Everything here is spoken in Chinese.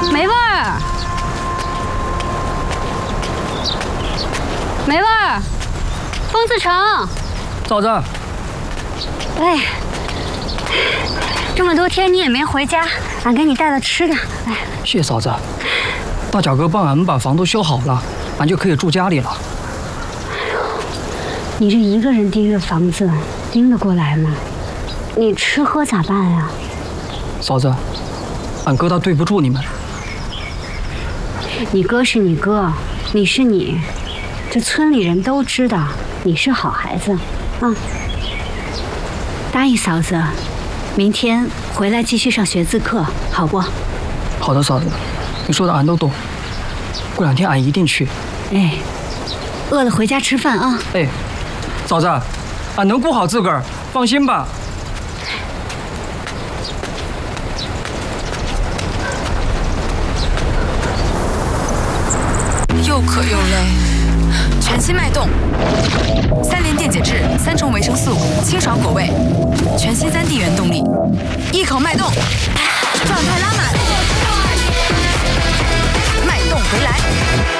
没味儿，没味儿。方自成， 嫂子， 哎，这么多天你也没回家，俺给你带了吃的。哎， 谢嫂子。大贾哥帮俺们把房都修好了，俺就可以住家里了。 你这一个人盯着房子，盯得过来吗？你吃喝咋办呀？ 嫂子，俺哥他对不住你们。 你哥是你哥，你是你，这村里人都知道你是好孩子啊。答应嫂子，明天回来继续上学字课，好不？ 好的，嫂子，你说的俺都懂。过2天俺一定去。 哎，饿了回家吃饭啊。 哎，嫂子，俺能顾好自个儿，放心吧。 又渴又累，全新脉动，3联电解质，3重维生素，清爽果味，全新3D 原动力，一口脉动，状态拉满，脉动回来。